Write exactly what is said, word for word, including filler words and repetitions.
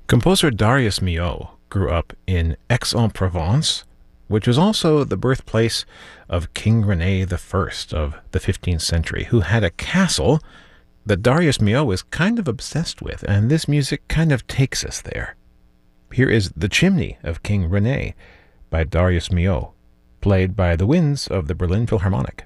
Composer Darius Milhaud grew up in Aix-en-Provence, which was also the birthplace of King René the First of the fifteenth century, who had a castle that Darius Milhaud was kind of obsessed with, and this music kind of takes us there. Here is The Chimney of King René by Darius Milhaud, played by the winds of the Berlin Philharmonic.